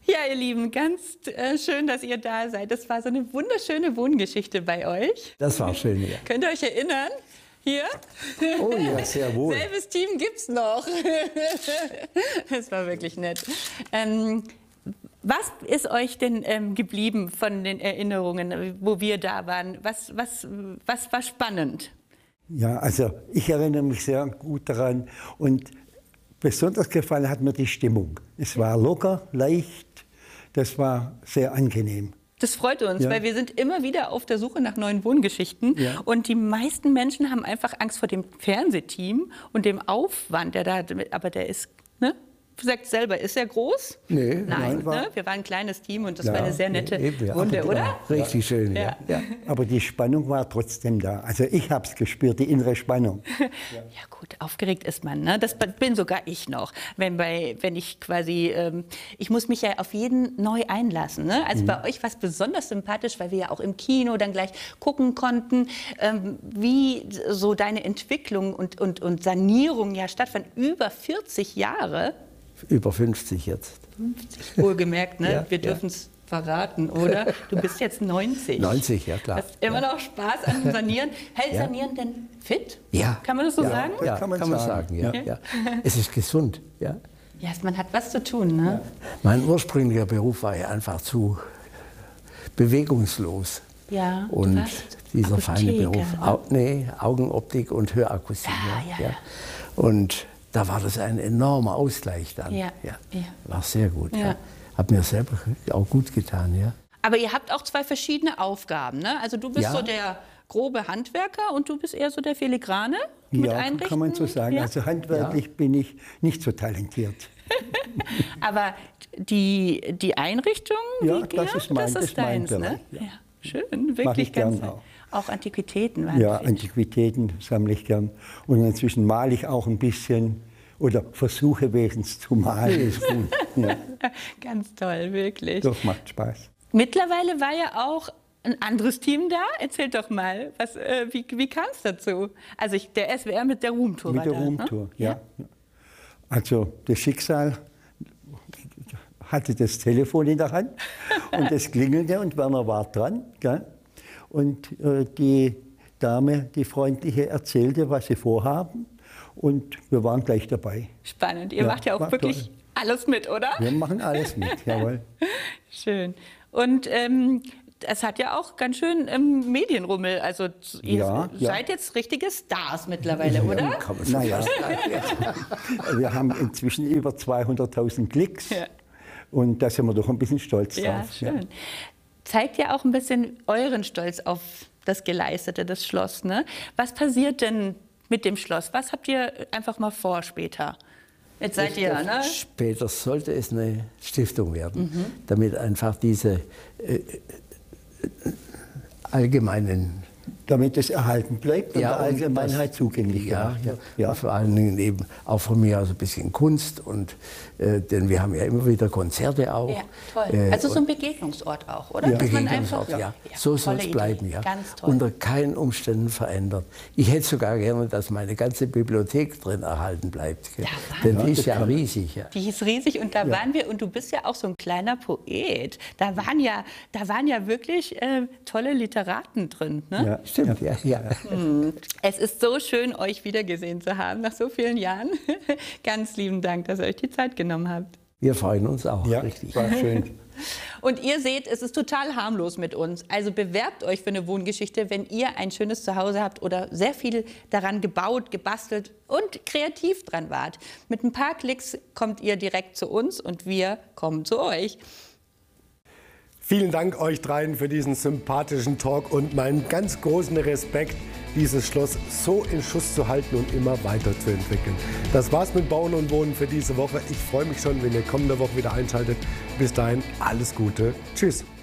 Ja, ihr Lieben, ganz schön, dass ihr da seid. Das war so eine wunderschöne Wohngeschichte bei euch. Das war schön, ja. Könnt ihr euch erinnern? Hier? Oh ja, sehr wohl. Selbes Team gibt's noch. Das war wirklich nett. Was ist euch denn geblieben von den Erinnerungen, wo wir da waren? Was war spannend? Ja, also ich erinnere mich sehr gut daran und besonders gefallen hat mir die Stimmung. Es war locker, leicht, das war sehr angenehm. Das freut uns, Ja. weil wir sind immer wieder auf der Suche nach neuen Wohngeschichten. Ja. Und die meisten Menschen haben einfach Angst vor dem Fernsehteam und dem Aufwand, der da, aber der ist, ne? Sagt selber, ist er groß? Nee, Nein, nein, war- ne? Wir waren ein kleines Team und das Ja, war eine sehr nette eben, ja. Runde, Aber- oder? Richtig schön, ja. Ja. Aber die Spannung war trotzdem da. Also ich habe es gespürt, die innere Spannung. Ja gut, aufgeregt ist man, ne? Das bin sogar ich noch. Wenn ich quasi, ich muss mich ja auf jeden neu einlassen, ne? Also bei euch war es besonders sympathisch, weil wir ja auch im Kino dann gleich gucken konnten, wie so deine Entwicklung und Sanierung ja stattfand. Über 40 Jahre, Über 50 jetzt. wohlgemerkt, ne? Ja, Wir ja. dürfen es verraten, oder? Du bist jetzt 90. 90, ja klar. Hast immer noch Spaß an Sanieren. Hält Ja. Sanieren denn fit? Ja. Kann man das so Ja. sagen? Ja, kann man sagen, ja. Ja. Ja. Es ist gesund, ja. Ja, man hat was zu tun, ne? Mein ursprünglicher Beruf war ja einfach zu bewegungslos. Ja, du Und warst dieser feine Apotheker, Beruf, Augenoptik und Hörakustik. Ja. Und da war das ein enormer Ausgleich dann. Ja. War sehr gut. Ja. Ja. Hat mir selber auch gut getan. Ja. Aber ihr habt auch zwei verschiedene Aufgaben, ne? Also du bist Ja. so der grobe Handwerker und du bist eher so der Filigrane mit Ja, Einrichten. kann man so sagen. Ja? Also handwerklich bin ich nicht so talentiert. Aber die Einrichtung, Ja, die, das ist mein deins, Bereich, ne? ja. Ja, schön, wirklich Mach ich ganz. gern auch. Auch Antiquitäten waren Ja, für dich. Antiquitäten sammle ich gern. Und inzwischen male ich auch ein bisschen oder versuche wenigstens zu malen. Ist gut. Ja, Ganz toll, wirklich. das macht Spaß. Mittlerweile war ja auch ein anderes Team da. Erzähl doch mal, wie kam es dazu? Also der SWR mit der Roomtour Mit war der da, Roomtour, ne? ja. Also das Schicksal hatte das Telefon in der Hand und es klingelte und Werner war dran. Gell? Und die Dame, die freundliche, erzählte, was sie vorhaben und wir waren gleich dabei. Spannend. Ihr Ja, macht ja auch war wirklich toll. alles mit, oder? Wir machen alles mit, jawohl. Schön. Und es hat ja auch ganz schön Medienrummel. Also ihr Ja. seid jetzt richtige Stars mittlerweile, oder? Kann man naja, wir haben inzwischen über 200.000 Klicks Ja. und da sind wir doch ein bisschen stolz Ja, drauf. schön. Zeigt ja auch ein bisschen euren Stolz auf das Geleistete, das Schloss, ne? Was passiert denn mit dem Schloss? Was habt ihr einfach mal vor später? Jetzt seid ihr, ne? Später sollte es eine Stiftung werden, damit einfach diese allgemeinen... Damit es erhalten bleibt und der Allgemeinheit zugänglich gemacht wird. Ja. Vor allen Dingen eben auch von mir aus ein bisschen Kunst, und, denn wir haben ja immer wieder Konzerte auch. Ja, toll. Also so ein Begegnungsort auch, oder? Ja. Dass man Begegnungsort, einfach, ja. So soll tolle es bleiben, Idee. ja. Ganz toll. Unter keinen Umständen verändert. Ich hätte sogar gerne, dass meine ganze Bibliothek drin erhalten bleibt. Gell? Denn die ist ja riesig. Ja. Die ist riesig und da waren wir, und du bist ja auch so ein kleiner Poet. Da waren ja wirklich tolle Literaten drin, ne? Ja, stimmt. Ja. Es ist so schön, euch wiedergesehen zu haben nach so vielen Jahren. Ganz lieben Dank, dass ihr euch die Zeit genommen habt. Wir freuen uns auch, Ja, richtig. war schön. Und ihr seht, es ist total harmlos mit uns. Also bewerbt euch für eine Wohngeschichte, wenn ihr ein schönes Zuhause habt oder sehr viel daran gebaut, gebastelt und kreativ dran wart. Mit ein paar Klicks kommt ihr direkt zu uns und wir kommen zu euch. Vielen Dank euch dreien für diesen sympathischen Talk und meinen ganz großen Respekt, dieses Schloss so in Schuss zu halten und immer weiterzuentwickeln. Das war's mit Bauen und Wohnen für diese Woche. Ich freue mich schon, wenn ihr kommende Woche wieder einschaltet. Bis dahin alles Gute. Tschüss.